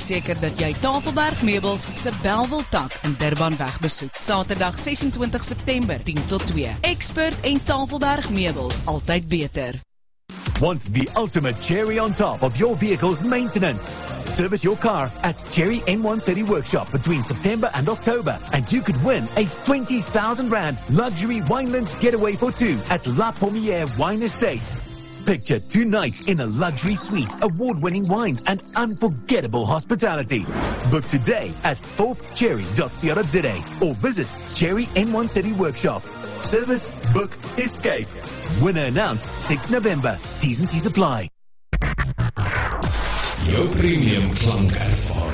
seker dat jy Tafelberg Meubels se Bellville tak in Durbanweg besoek. Saterdag 26 September 10 tot 2. Expert en Tafelberg Meubels, altyd beter. Want the ultimate cherry on top of your vehicle's maintenance? Service your car at Cherry N1 City Workshop between September and October, and you could win a 20,000 Rand luxury Wineland getaway for two at La Pommiere Wine Estate. Picture 2 nights in a luxury suite, award-winning wines, and unforgettable hospitality. Book today at thorpecherry.co.za or visit Cherry N1 City Workshop. Service, book, escape. Winner announced 6 November. T's and C's apply. Jou premium klankervaring.